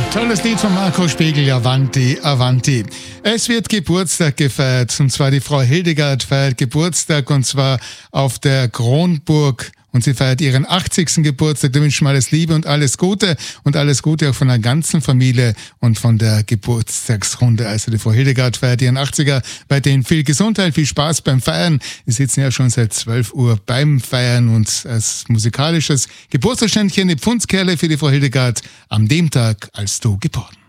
Tolles Lied von Marco Spiegel, Avanti, Avanti. Es wird Geburtstag gefeiert, und zwar die Frau Hildegard feiert Geburtstag, und zwar auf der Kronburg. Und sie feiert ihren 80. Geburtstag. Da wünschen wir alles Liebe und alles Gute auch von der ganzen Familie und von der Geburtstagsrunde. Also die Frau Hildegard feiert ihren 80er, bei denen viel Gesundheit, viel Spaß beim Feiern. Wir sitzen ja schon seit 12 Uhr beim Feiern, und als musikalisches Geburtstagsständchen eine Pfundskerle für die Frau Hildegard an dem Tag, als du geboren